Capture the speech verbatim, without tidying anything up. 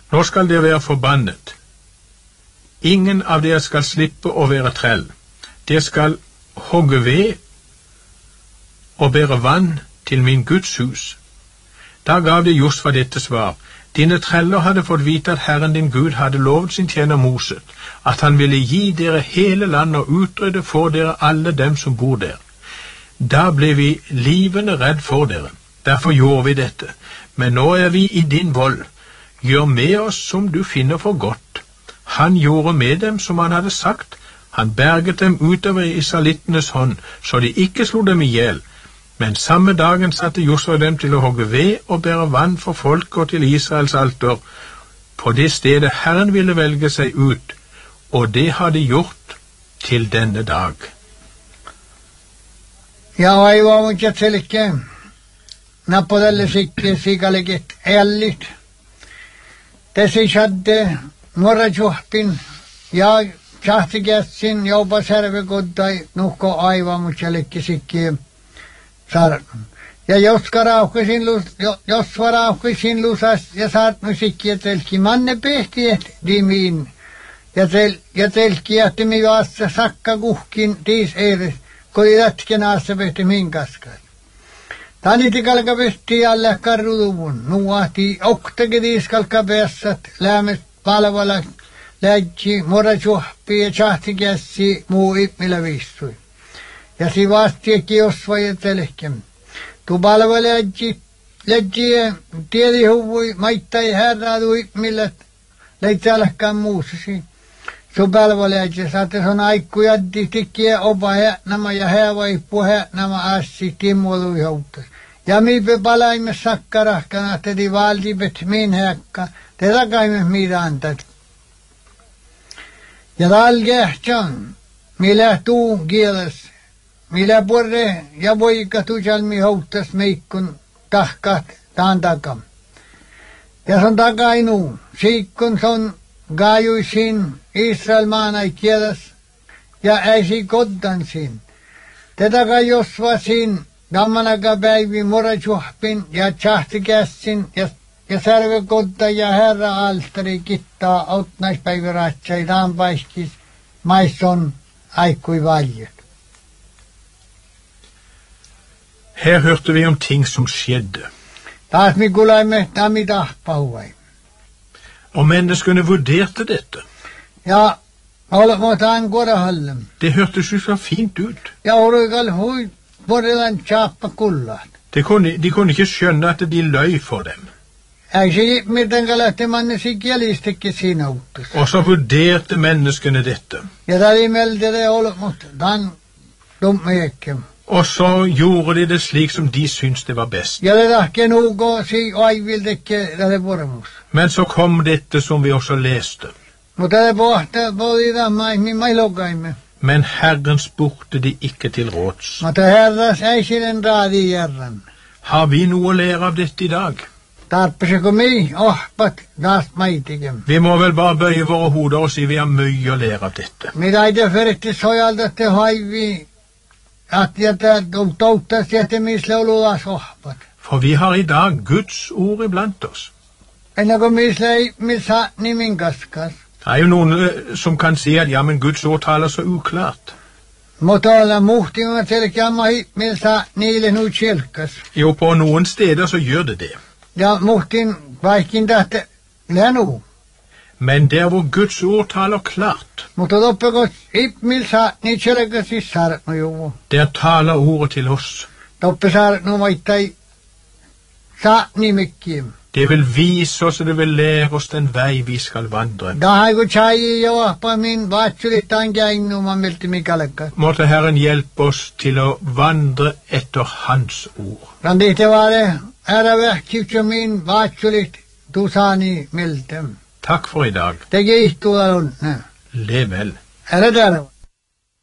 Nå skal dere være forbannet. Ingen av dere skal slippe å være trell. Dere skal hogge ved og bære vann til min Guds hus. Da gav det Josva dette svar. Dine treller hadde fått vite at Herren din Gud hadde lovet sin tjener Moses, at han ville gi dere hele landet og utrydde for dere alle dem som bor der. Da ble vi livende redd for dere. Derfor gjorde vi dette. Men nå er vi i din vold. Gjør med oss som du finner for godt. Han gjorde med dem som han hadde sagt. Han berget dem utover israelittenes hånd, så de ikke slo dem ihjel. Men samme dagen satte Josva dem til å hogge ved og bære vann for folk og til Israels alter, på det stedet Herren ville velge seg ut, og det har de gjort til denne dag. Ja, aivan mutta selkeä. Napodelle sikke sikaleget ällit. Tässä sadde nuorajuhtin ja chahtigassin jopa servekoddai nuhko aivan mutta selkeä sikke sar. Ja jos karauhkisin lus jos varauhkisin lusas ja saat musiikkia telki manne pehtiet dimin. Ja tel ja telki jättimi vasta sakka kuhkin tiis eres. Kun jätken aassa pehti min kaskas. Taniti kalka pehti alle karruluvun. Nuahti oktegedis kalka peässät lämmet palvalla läggi morasuhpi ja chahtikässi muu ipmillä vissui. Ja si vastiekki Josva ja telkem. Tu palvalla läggi läggi tiedi huvui maittai herradu ipmillä leitälläkään muussasi. Så palveleja saatte son aikku jaddi tikkiä opa häänämä ja häävaippu häänämä assi timmolu jouttas. Ja miipe palaimme sakkarahkana, tedi valdipet min häkka, te takaimme mitä antat. Ja tal kähtsän, millä tuu kieles, millä porre ja poika tujalmi houttas meikkun tahkat taan takam. Ja son takainu, siikkun son gaajuisin Israel maanai kieles ja äisi koddansin. Tätäkä Josvasin gammanaka päivi morasuhpin ja chahtikässin ja, ja särvekodda ja herra altari kittaa outnaispäivi ratsai taanpaiskis maisson aikkui valjet. Her hørte vi om ting som skjedde. Taas mi kulaimme tami tahpauvai. Og menneskene vurderte dette. Ja, olemotaan korahallem. Det hørtes jo så fint ut. Ja, orikal hui borrelan chappa kullat. De kunne, de kunne ikke skjønne at de løy for dem. Ei se mitenkään lähti manne sikielistikin siinä uuttus. Og så vurderte menneskene dette. Ja tali meldte det olemot, dan dummeekkem. Og så gjorde de det slik som de syntes det var best. Ja det tahke nuuko si aiviltekke tälle pormus. Men så kom dette som vi også leste. Mutta det pohta polida mai mi mai logaimme. Men Herren spurte de ikke til råds. Mutta herras ei silen raadi järran. Har vi noe å lære av dette i dag? Tarpeseko mi ohpat taas maitigem. Vi må vel bare bøye våre hoder og si vi har mye å lære av dette. Mitä ei te feritti sojalta te haivi at jätä touttas jätemisle olulas ohpat. For vi har i dag Guds ord iblant oss. Ennen kuin misle ei missa nimin kaskas. Det er jo noen som kan si at ja, men Guds ord taler så uklart. Mutta olla muhtinga selkeämä missa niille nu tjelkas. Jo, på noen steder så gjør det det. Ja muhtin vaikin tahte länu. Men der hvor Guds ord taler klart, Mutta toppeko ipmilsa ni tjelkas siis saarno juvu. der taler ordet til oss. Toppe saarno vaittai saa nimekkiem. Det vil vise oss, og det vil lære oss den vei vi skal vandre. Da haiku chai jo ahpa min vaatsulitaan käinnu man melti mikalekka. Måtte Herren hjelpe oss til å vandre etter Hans ord. Dan tehte vaare ära vähkivtso min vaatsulit tusani meltem. Takk for i dag. Tegi ihtuulla lunne. Lev vel. Ära täällä.